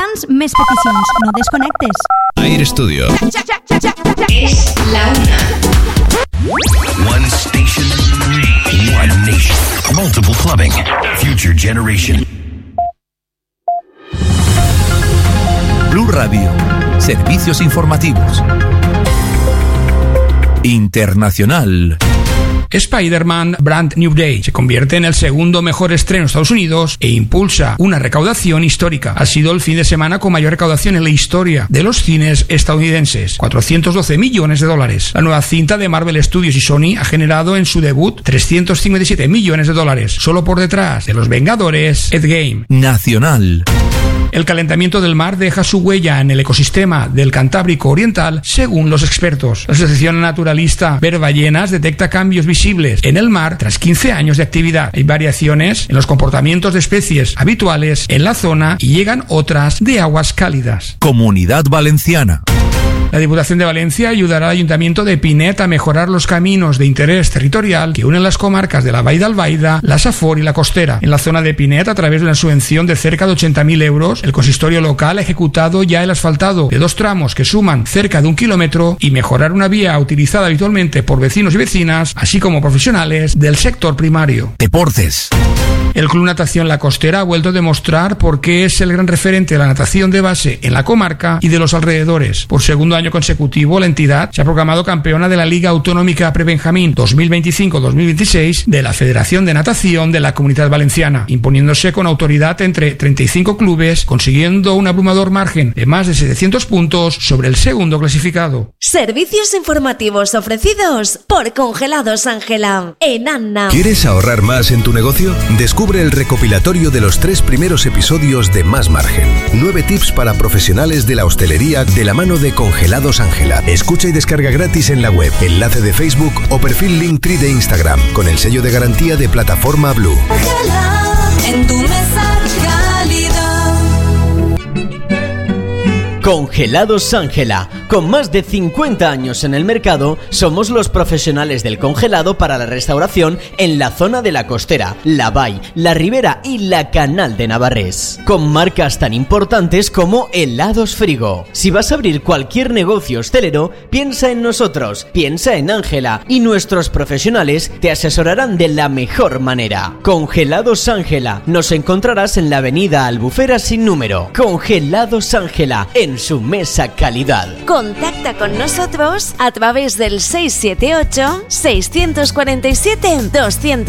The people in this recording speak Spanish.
quants més peticions. No desconnectes. Air Studio. Es la una. One station, one nation. Multiple clubbing. Future generation. Blue Radio. Servicios informativos. Internacional. Spider-Man Brand New Day se convierte en el segundo mejor estreno en Estados Unidos e impulsa una recaudación histórica. Ha sido el fin de semana con mayor recaudación en la historia de los cines estadounidenses, $412 millones. La nueva cinta de Marvel Studios y Sony ha generado en su debut $357 millones, solo por detrás de Los Vengadores Endgame. Nacional. El calentamiento del mar deja su huella en el ecosistema del Cantábrico Oriental, según los expertos. La Asociación Naturalista Ver Ballenas detecta cambios visibles en el mar tras 15 años de actividad. Hay variaciones en los comportamientos de especies habituales en la zona y llegan otras de aguas cálidas. Comunidad Valenciana. La Diputación de Valencia ayudará al Ayuntamiento de Pinet a mejorar los caminos de interés territorial que unen las comarcas de la Vall d'Albaida, la Safor y la Costera. En la zona de Pinet, a través de una subvención de cerca de 80.000 euros, el consistorio local ha ejecutado ya el asfaltado de 2 tramos que suman cerca de 1 kilómetro y mejorar una vía utilizada habitualmente por vecinos y vecinas, así como profesionales del sector primario. Deportes. El Club Natación La Costera ha vuelto a demostrar por qué es el gran referente de la natación de base en la comarca y de los alrededores. Por segundo año consecutivo, la entidad se ha proclamado campeona de la Liga Autonómica Prebenjamín 2025-2026 de la Federación de Natación de la Comunidad Valenciana, imponiéndose con autoridad entre 35 clubes, consiguiendo un abrumador margen de más de 700 puntos sobre el segundo clasificado. Servicios informativos ofrecidos por Congelados Ángela en Anna. ¿Quieres ahorrar más en tu negocio? Descubre el recopilatorio de los 3 primeros episodios de Más Margen. 9 tips para profesionales de la hostelería de la mano de Congelados Ángela. Escucha y descarga gratis en la web, enlace de Facebook o perfil Linktree de Instagram, con el sello de garantía de Plataforma Blue. En tu mesa calidad. Congelados Ángela. Con más de 50 años en el mercado, somos los profesionales del congelado para la restauración en la zona de la Costera, la Vall, la Ribera y la Canal de Navarrés. Con marcas tan importantes como Helados Frigo. Si vas a abrir cualquier negocio hostelero, piensa en nosotros, piensa en Ángela y nuestros profesionales te asesorarán de la mejor manera. Congelados Ángela. Nos encontrarás en la avenida Albufera sin número. Congelados Ángela, en su mesa calidad. Contacta con nosotros a través del 678 647 200.